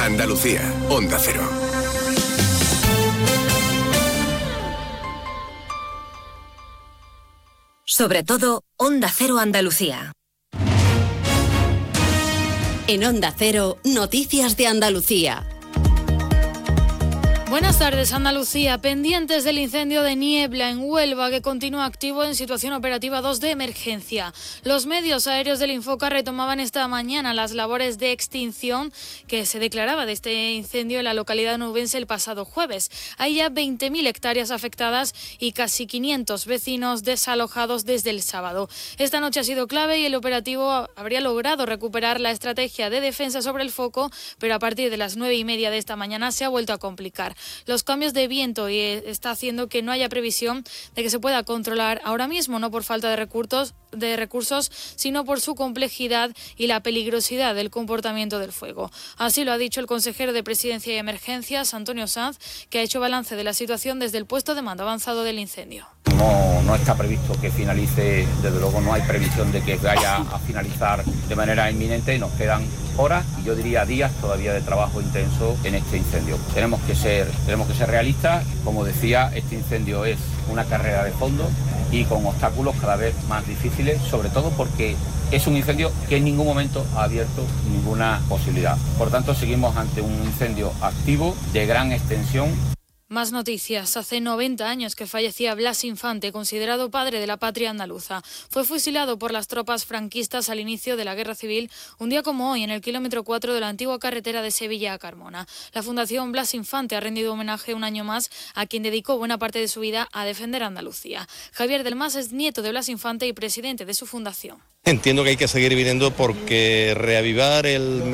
Andalucía, Onda Cero. Sobre todo, Onda Cero Andalucía. En Onda Cero, Noticias de Andalucía. Buenas tardes, Andalucía. Pendientes del incendio de Niebla en Huelva, que continúa activo en situación operativa 2 de emergencia. Los medios aéreos del Infoca retomaban esta mañana las labores de extinción que se declaraba de este incendio en la localidad nubense el pasado jueves. Hay ya 20.000 hectáreas afectadas y casi 500 vecinos desalojados desde el sábado. Esta noche ha sido clave y el operativo habría logrado recuperar la estrategia de defensa sobre el foco, pero a partir de las 9:30 de esta mañana se ha vuelto a complicar. Los cambios de viento está haciendo que no haya previsión de que se pueda controlar ahora mismo, no por falta de recursos, sino por su complejidad y la peligrosidad del comportamiento del fuego. Así lo ha dicho el consejero de Presidencia y Emergencias, Antonio Sanz, que ha hecho balance de la situación desde el puesto de mando avanzado del incendio. No está previsto que finalice, desde luego no hay previsión de que vaya a finalizar de manera inminente. Nos quedan horas y yo diría días todavía de trabajo intenso en este incendio. Tenemos que ser realistas. Como decía, este incendio es una carrera de fondo y con obstáculos cada vez más difíciles, sobre todo porque es un incendio que en ningún momento ha abierto ninguna posibilidad. Por tanto, seguimos ante un incendio activo de gran extensión. Más noticias. Hace 90 años que fallecía Blas Infante, considerado padre de la patria andaluza. Fue fusilado por las tropas franquistas al inicio de la Guerra Civil, un día como hoy, en el kilómetro 4 de la antigua carretera de Sevilla a Carmona. La Fundación Blas Infante ha rendido homenaje un año más a quien dedicó buena parte de su vida a defender Andalucía. Javier del Mas es nieto de Blas Infante y presidente de su fundación. Entiendo que hay que seguir viniendo porque reavivar el